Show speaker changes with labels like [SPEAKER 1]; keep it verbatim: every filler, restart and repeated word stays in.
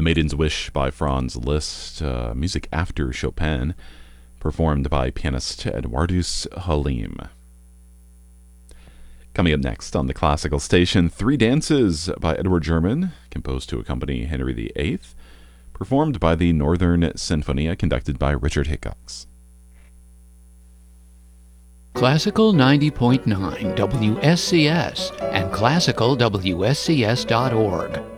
[SPEAKER 1] Maiden's Wish by Franz Liszt, uh, music after Chopin, performed by pianist Eduardus Halim. Coming up next on the classical station, Three Dances by Edward German, composed to accompany Henry the Eighth, performed by the Northern Sinfonia, conducted by Richard Hickox.
[SPEAKER 2] Classical ninety point nine W S C S and classical W S C S dot org.